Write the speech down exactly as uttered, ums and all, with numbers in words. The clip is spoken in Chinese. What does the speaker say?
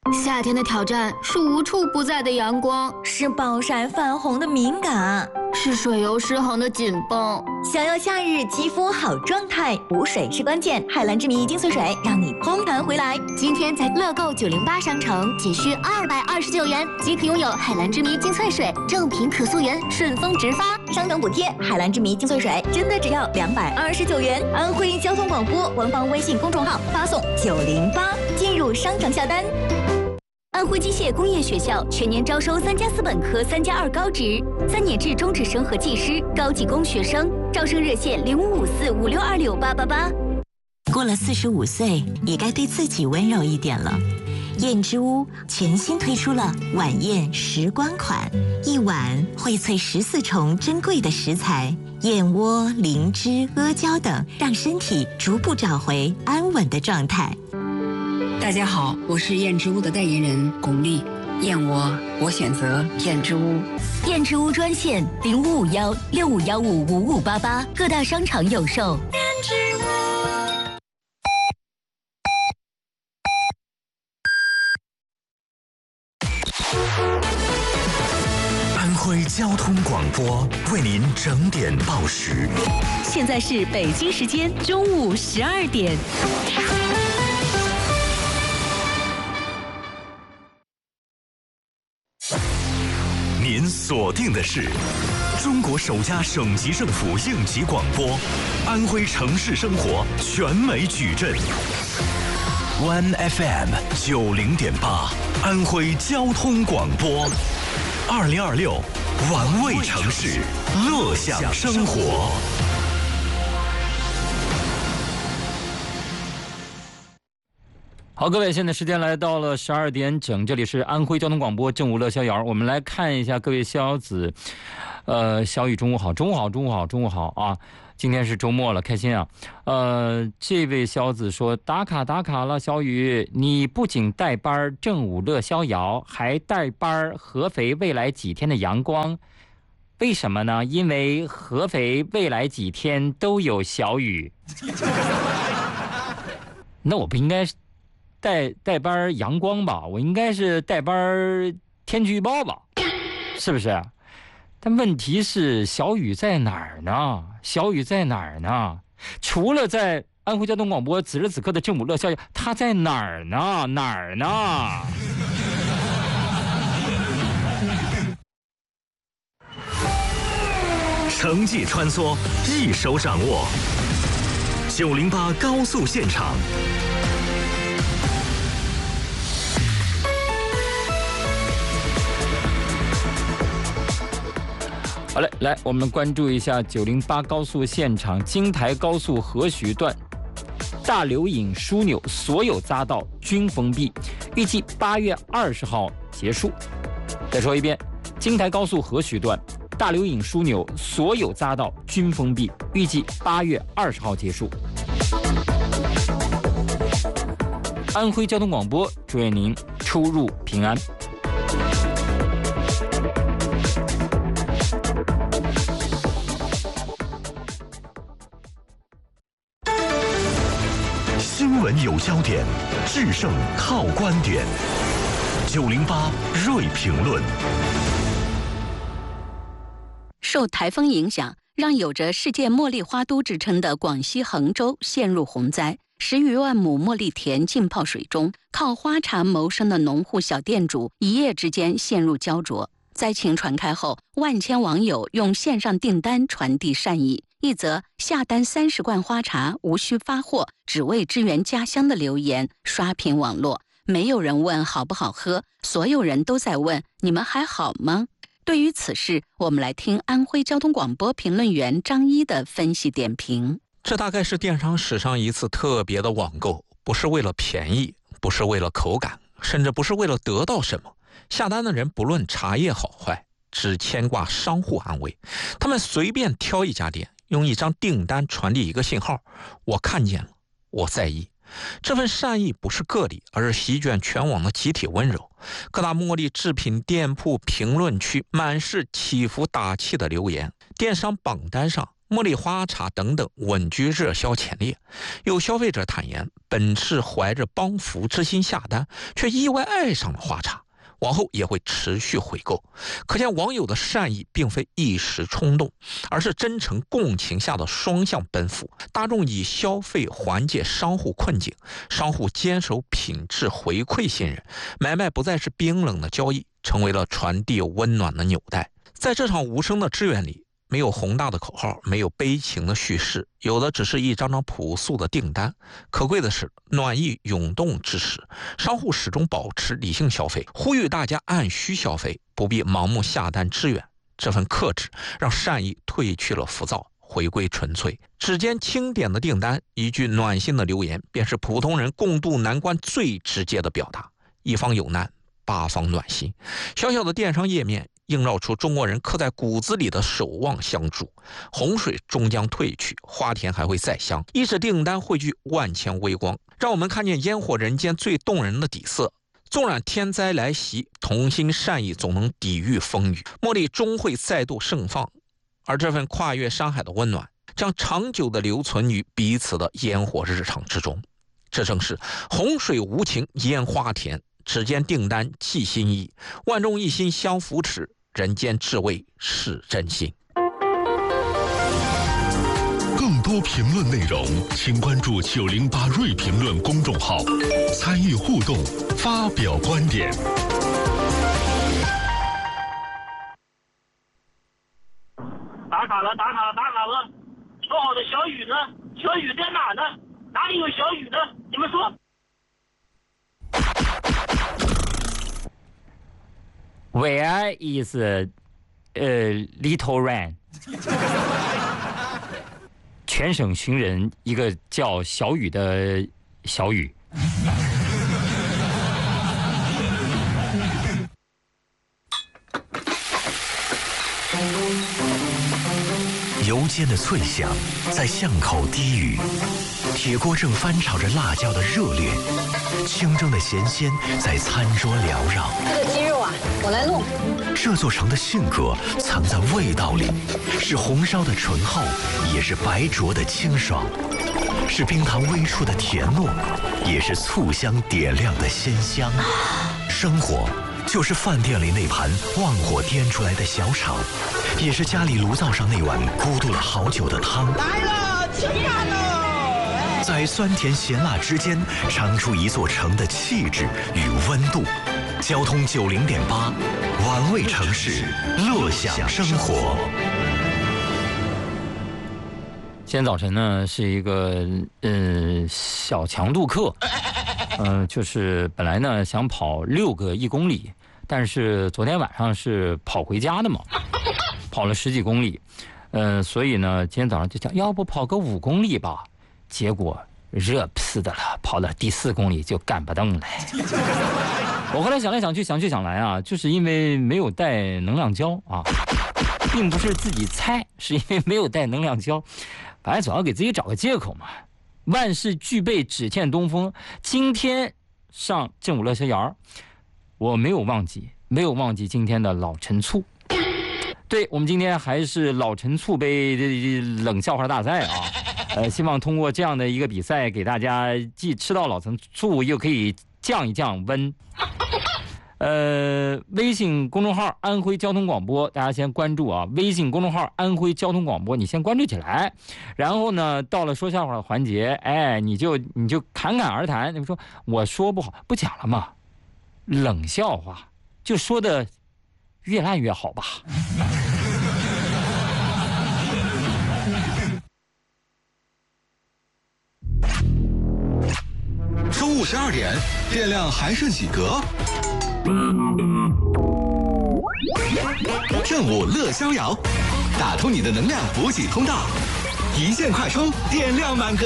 夏天的挑战是无处不在的阳光， 是暴晒泛红的敏感， 是水油失衡的紧绷。 想要夏日肌肤好状态，补水是关键。海蓝之谜精粹水让你烘弹回来。 今天在乐购九零八商城仅需二百二十九元即可拥有海蓝之谜精粹水，正品可溯源，顺丰直发， 商城补贴。海蓝之谜精粹水真的只要两百二十九元。安徽交通广播官方微信公众号发送九零八进入商城下单。 安徽机械工业学校全年招收三加四本科、三加二高职、三年制中职生和技师、高技工学生，招生热线零五五四五六二六八八八。 过了四十五岁，也该对自己温柔一点了。燕之屋全新推出了晚宴时光款，一碗荟萃十四重珍贵的食材，燕窝、灵芝、阿胶等，让身体逐步找回安稳的状态。 大家好，我是燕之屋的代言人巩俐。燕窝，我选择燕之屋。 燕之屋专线零五五幺六五幺五五五八八，各大商场有售。燕之屋。 安徽交通广播为您整点报时。 现在是北京时间中午十二点。 您锁定的是中国首家省级政府应急广播，安徽城市生活全美矩阵 ，One F M 九零点八，安徽交通广播，二零二六，玩味城市，乐享生活。 好，各位，现在时间来到了十二点整，这里是安徽交通广播正午乐逍遥。我们来看一下各位逍遥子，呃，小雨中午好，中午好，中午好，中午好啊！今天是周末了，开心啊！呃，这位逍遥子说打卡打卡了，小雨，你不仅带班正午乐逍遥，还带班合肥未来几天的阳光，为什么呢？因为合肥未来几天都有小雨。那我不应该带带班阳光吧，我应该是带班天气预报吧，是不是？但问题是小雨在哪儿呢？小雨在哪儿呢？除了在安徽交通广播此时此刻的正午乐逍遥，他在哪儿呢？哪儿呢？ 城际穿梭，一手掌握。九零八高速现场。 好嘞，来，我们关注一下九零八高速现场，京台高速合徐段大流引枢纽所有匝道均封闭，预计八月二十号结束。再说一遍，京台高速合徐段大流引枢纽所有匝道均封闭，预计八月二十号结束。安徽交通广播祝愿您出入平安。 新闻有焦点，制胜靠观点。九零八锐评论。 受台风影响，让有着世界茉莉花都之称的广西衡州陷入洪灾，十余万亩茉莉田浸泡水中，靠花茶谋生的农户小店主一夜之间陷入焦灼。灾情传开后，万千网友用线上订单传递善意。一则下单三十罐花茶无需发货，只为支援家乡的留言刷屏网络。没有人问好不好喝，所有人都在问你们还好吗？对于此事，我们来听安徽交通广播评论员张一的分析点评。 这大概是电商史上一次特别的网购，不是为了便宜，不是为了口感，甚至不是为了得到什么。下单的人不论茶叶好坏，只牵挂商户安危。他们随便挑一家店，用一张订单传递一个信号：我看见了，我在意。这份善意不是个例，而是席卷全网的集体温柔。各大茉莉制品店铺评论区满是祈福打气的留言，电商榜单上茉莉花茶等等稳居热销前列。有消费者坦言，本是怀着帮扶之心下单，却意外爱上了花茶，往后也会持续回购。可见网友的善意并非一时冲动，而是真诚共情下的双向奔赴。大众以消费缓解商户困境，商户坚守品质回馈信任，买卖不再是冰冷的交易，成为了传递温暖的纽带。在这场无声的支援里，没有宏大的口号，没有悲情的叙事，有的只是一张张朴素的订单。可贵的是暖意涌动之时，商户始终保持理性消费，呼吁大家按需消费，不必盲目下单支援。这份克制让善意褪去了浮躁，回归纯粹。指尖轻点的订单，一句暖心的留言，便是普通人共度难关最直接的表达。一方有难，八方暖心。小小的电商页面映照出中国人刻在骨子里的守望相助。洪水终将退去，花田还会再香。一纸订单汇聚万千微光，让我们看见烟火人间最动人的底色。纵然天灾来袭，同心善意总能抵御风雨，茉莉终会再度盛放。而这份跨越山海的温暖，将长久地留存于彼此的烟火日常之中。这正是洪水无情烟花田，指尖订单寄心意，万众一心相扶持，人间至味是真心。 更多评论内容，请关注九零八锐评论公众号，参与互动，发表观点。 打卡了，打卡了，打卡了！说好的小雨呢？小雨在哪呢？哪里有小雨呢？你们说。 Where is a uh, little rain？ 全省寻人一个叫小雨的小雨。 油煎的脆响在巷口低语，铁锅正翻炒着辣椒的热烈，清蒸的咸鲜在餐桌缭绕。 这个鸡肉啊，我来弄。 这座城的性格藏在味道里，是红烧的醇厚，也是白灼的清爽，是冰糖微出的甜糯，也是醋香点亮的鲜香。生活就是饭店里那盘旺火颠出来的小炒，也是家里炉灶上那碗咕嘟了好久的汤。 来了，吃饭了！ 在酸甜咸辣之间，尝出一座城的气质与温度。交通九零点八，玩味城市，乐享生活。 今天早晨呢，是一个嗯、呃、小强度课，嗯、呃，就是本来呢想跑六个一公里，但是昨天晚上是跑回家的嘛，跑了十几公里，嗯、呃，所以呢今天早上就想要不跑个五公里吧，结果热死的了，跑了第四公里就干不动了。我后来想来想去想去想来啊，就是因为没有带能量胶啊，并不是自己猜，是因为没有带能量胶。反正总要给自己找个借口嘛。万事俱备，只欠东风。今天上正午乐逍遥，我没有忘记，没有忘记今天的老陈醋。对，我们今天还是老陈醋杯冷笑话大赛啊。呃，希望通过这样的一个比赛，给大家既吃到老陈醋，又可以降一降温。呃，微信公众号安徽交通广播，大家先关注啊。微信公众号安徽交通广播，你先关注起来。然后呢，到了说笑话的环节，哎，你就你就侃侃而谈。你们说我说不好，不讲了嘛？冷笑话就说的越烂越好吧。 中午十二点，电量还剩几格？正午乐逍遥，打通你的能量补给通道，一键快充，电量满格。